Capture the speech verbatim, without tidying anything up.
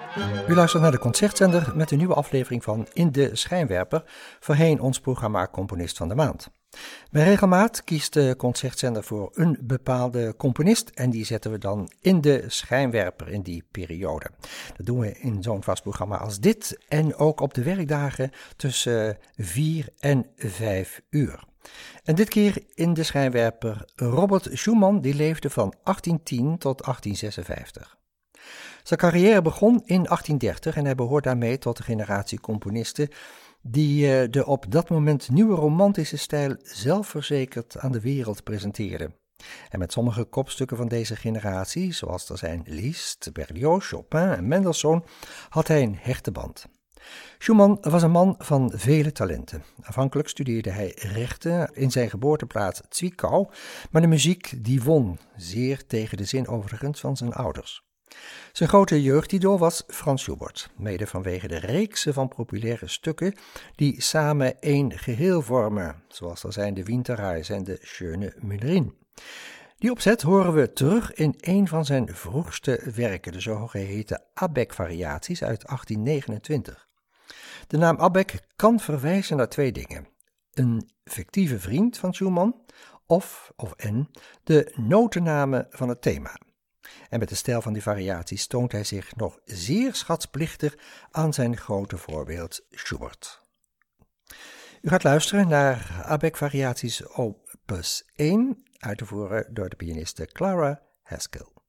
U luistert naar de Concertzender met een nieuwe aflevering van In de Schijnwerper, voorheen ons programma Componist van de Maand. Bij regelmaat kiest de Concertzender voor een bepaalde componist en die zetten we dan in de schijnwerper in die periode. Dat doen we in zo'n vast programma als dit en ook op de werkdagen tussen vier en vijf uur. En dit keer in de schijnwerper Robert Schumann, die leefde van achttien tien tot achttien zesenvijftig. Zijn carrière begon in achttien dertig en hij behoort daarmee tot de generatie componisten die de op dat moment nieuwe romantische stijl zelfverzekerd aan de wereld presenteerden. En met sommige kopstukken van deze generatie, zoals er zijn Liszt, Berlioz, Chopin en Mendelssohn, had hij een hechte band. Schumann was een man van vele talenten. Aanvankelijk studeerde hij rechten in zijn geboorteplaats Zwickau, maar de muziek die won, zeer tegen de zin overigens van zijn ouders. Zijn grote jeugdidool was Franz Schubert, mede vanwege de reeksen van populaire stukken die samen één geheel vormen, zoals er zijn de Winterreise en de Schöne Müllerin. Die opzet horen we terug in een van zijn vroegste werken, de zogeheten Abegg-variaties uit achttien negenentwintig. De naam Abegg kan verwijzen naar twee dingen: een fictieve vriend van Schumann of, of en, de notennamen van het thema. En met de stijl van die variaties toont hij zich nog zeer schatsplichtig aan zijn grote voorbeeld Schubert. U gaat luisteren naar Abegg-variaties opus één, uit te voeren door de pianiste Clara Haskell.